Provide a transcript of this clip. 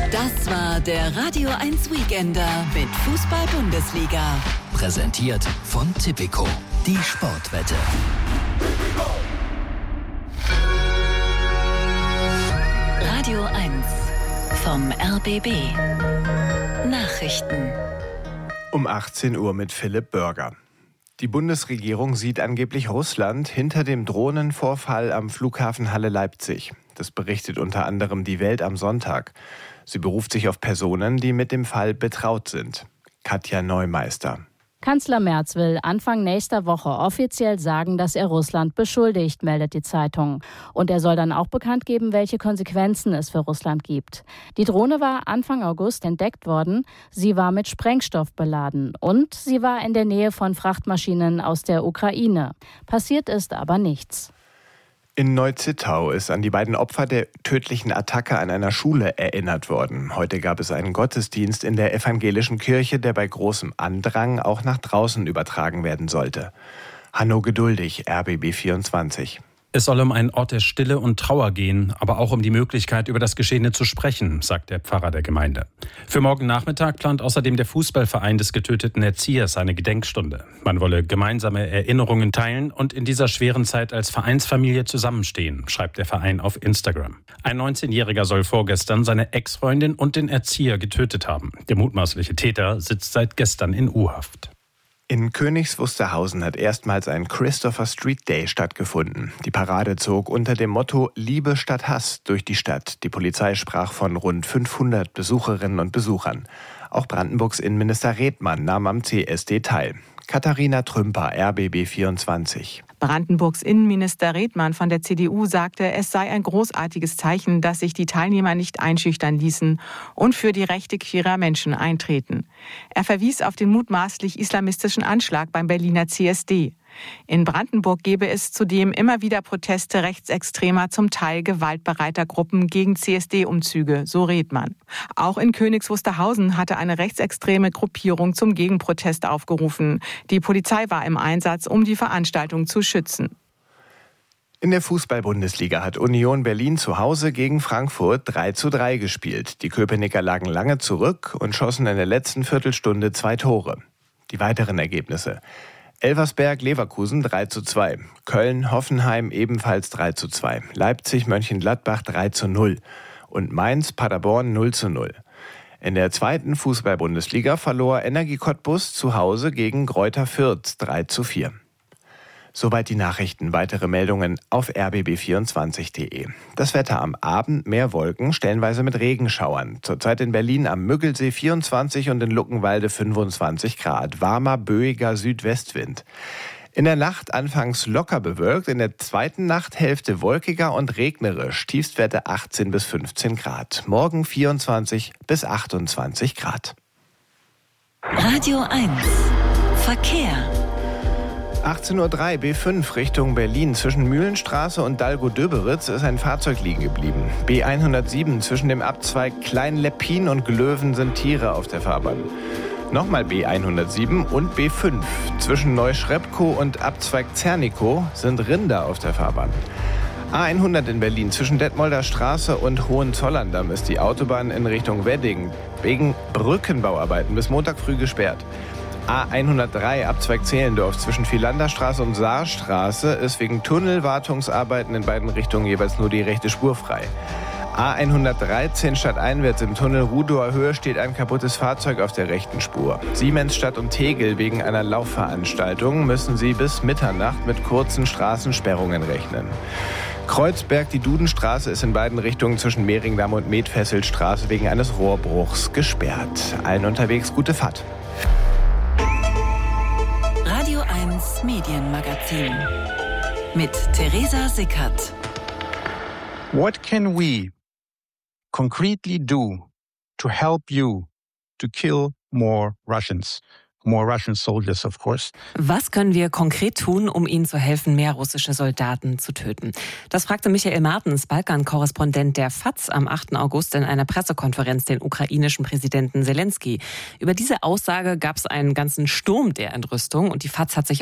Das war der Radio 1 Weekender mit Fußball-Bundesliga. Präsentiert von Tipico, die Sportwette. Radio 1 vom RBB. Nachrichten. Um 18 Uhr mit Philipp Börger. Die Bundesregierung sieht angeblich Russland hinter dem Drohnenvorfall am Flughafen Halle-Leipzig. Das berichtet unter anderem die Welt am Sonntag. Sie beruft sich auf Personen, die mit dem Fall betraut sind. Katja Neumeister. Kanzler Merz will Anfang nächster Woche offiziell sagen, dass er Russland beschuldigt, meldet die Zeitung. Und er soll dann auch bekannt geben, welche Konsequenzen es für Russland gibt. Die Drohne war Anfang August entdeckt worden. Sie war mit Sprengstoff beladen und sie war in der Nähe von Frachtmaschinen aus der Ukraine. Passiert ist aber nichts. In Neuzittau ist an die beiden Opfer der tödlichen Attacke an einer Schule erinnert worden. Heute gab es einen Gottesdienst in der evangelischen Kirche, der bei großem Andrang auch nach draußen übertragen werden sollte. Hanno Geduldig, RBB 24. Es soll um einen Ort der Stille und Trauer gehen, aber auch um die Möglichkeit, über das Geschehene zu sprechen, sagt der Pfarrer der Gemeinde. Für morgen Nachmittag plant außerdem der Fußballverein des getöteten Erziehers eine Gedenkstunde. Man wolle gemeinsame Erinnerungen teilen und in dieser schweren Zeit als Vereinsfamilie zusammenstehen, schreibt der Verein auf Instagram. Ein 19-Jähriger soll vorgestern seine Ex-Freundin und den Erzieher getötet haben. Der mutmaßliche Täter sitzt seit gestern in U-Haft. In Königs Wusterhausen hat erstmals ein Christopher Street Day stattgefunden. Die Parade zog unter dem Motto Liebe statt Hass durch die Stadt. Die Polizei sprach von rund 500 Besucherinnen und Besuchern. Auch Brandenburgs Innenminister Redmann nahm am CSD teil. Katharina Trümper, RBB 24. Brandenburgs Innenminister Redmann von der CDU sagte, es sei ein großartiges Zeichen, dass sich die Teilnehmer nicht einschüchtern ließen und für die Rechte queerer Menschen eintreten. Er verwies auf den mutmaßlich islamistischen Anschlag beim Berliner CSD. In Brandenburg gebe es zudem immer wieder Proteste rechtsextremer, zum Teil gewaltbereiter Gruppen gegen CSD-Umzüge, so Redmann. Auch in Königs Wusterhausen hatte eine rechtsextreme Gruppierung zum Gegenprotest aufgerufen. Die Polizei war im Einsatz, um die Veranstaltung zu schützen. In der Fußball-Bundesliga hat Union Berlin zu Hause gegen Frankfurt 3:3 gespielt. Die Köpenicker lagen lange zurück und schossen in der letzten Viertelstunde 2 Tore. Die weiteren Ergebnisse: Elversberg-Leverkusen 3:2, Köln-Hoffenheim ebenfalls 3:2, Leipzig-Mönchengladbach 3:0 und Mainz-Paderborn 0:0. In der zweiten Fußball-Bundesliga verlor Energie Cottbus zu Hause gegen Greuther Fürth 3:4. Soweit die Nachrichten. Weitere Meldungen auf rbb24.de. Das Wetter am Abend: mehr Wolken, stellenweise mit Regenschauern. Zurzeit in Berlin am Müggelsee 24 und in Luckenwalde 25 Grad. Warmer, böiger Südwestwind. In der Nacht anfangs locker bewölkt, in der zweiten Nachthälfte wolkiger und regnerisch. Tiefstwerte 18 bis 15 Grad. Morgen 24 bis 28 Grad. Radio 1 Verkehr. 18:03 Uhr B5 Richtung Berlin. Zwischen Mühlenstraße und Dalgo-Döberitz ist ein Fahrzeug liegen geblieben. B107 zwischen dem Abzweig Klein-Leppin und Glöwen sind Tiere auf der Fahrbahn. Nochmal B107 und B5 zwischen Neuschrepkow und Abzweig Zernikow sind Rinder auf der Fahrbahn. A100 in Berlin zwischen Detmolder Straße und Hohenzollern-Damm ist die Autobahn in Richtung Wedding wegen Brückenbauarbeiten bis Montag früh gesperrt. A103 Abzweig Zehlendorf zwischen Philanderstraße und Saarstraße ist wegen Tunnelwartungsarbeiten in beiden Richtungen jeweils nur die rechte Spur frei. A113 stadteinwärts im Tunnel Rudower Höhe steht ein kaputtes Fahrzeug auf der rechten Spur. Siemensstadt und Tegel: wegen einer Laufveranstaltung müssen sie bis Mitternacht mit kurzen Straßensperrungen rechnen. Kreuzberg, die Dudenstraße ist in beiden Richtungen zwischen Mehringdamm und Medfesselstraße wegen eines Rohrbruchs gesperrt. Allen unterwegs gute Fahrt. Radio 1 Medienmagazin mit Theresa Sickert. What can we concretely do to help you to kill more Russians? More Russian soldiers, of course. Was können wir konkret tun, um Ihnen zu helfen, mehr russische Soldaten zu töten? Das fragte Michael Martens, Balkan-Korrespondent der FAZ, am 8. August in einer Pressekonferenz den ukrainischen Präsidenten Zelensky. Über diese Aussage gab es einen ganzen Sturm der Entrüstung und die FAZ hat sich